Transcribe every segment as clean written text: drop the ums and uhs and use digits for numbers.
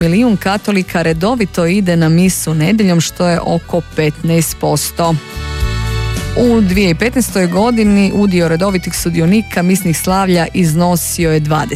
milijun katolika redovito ide na misu nedjeljom, što je oko 15%. U 2015. godini udio redovitih sudionika misnih slavlja iznosio je 20%.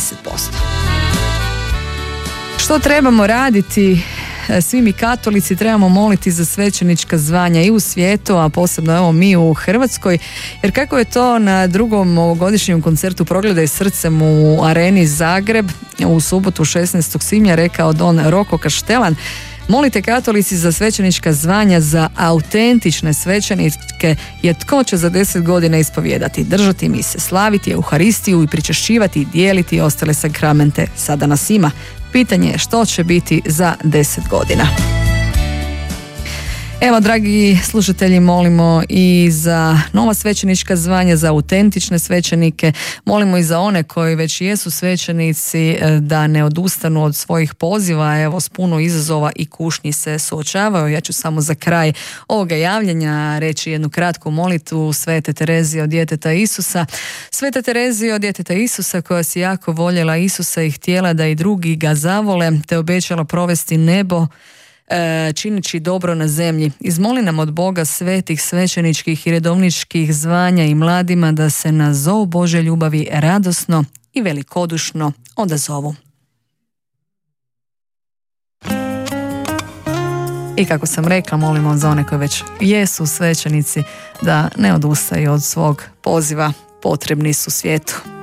Što trebamo raditi? Svi mi katolici trebamo moliti za svećenička zvanja i u svijetu, a posebno evo mi u Hrvatskoj, jer kako je to na drugom ovogodišnjem koncertu Progledaj srcem u Areni Zagreb u subotu 16. svibnja rekao don Roko Kaštelan: molite katolici za svećenička zvanja, za autentične svećenike, jer tko će za 10 godina ispovijedati, držati mise, slaviti Euharistiju i pričešćivati i dijeliti ostale sakramente. Sada nas ima. Pitanje je što će biti za 10 godina. Evo, dragi slušatelji, molimo i za nova svećenička zvanja, za autentične svećenike, molimo i za one koji već jesu svećenici da ne odustanu od svojih poziva. Evo, s puno izazova i kušnji se suočavaju. Ja ću samo za kraj ovoga javljanja reći jednu kratku molitvu Svete Terezije od djeteta Isusa. Sveta Terezija od djeteta Isusa, koja si jako voljela Isusa i htjela da i drugi ga zavole, te obećala provesti nebo činići dobro na zemlji. Izmoli nam od Boga svetih svećeničkih i redovničkih zvanja i mladima da se na zov Božje ljubavi radosno i velikodušno odazovu. I kako sam rekla, molimo za one koji već jesu svećenici da ne odustaju od svog poziva, potrebni su svijetu.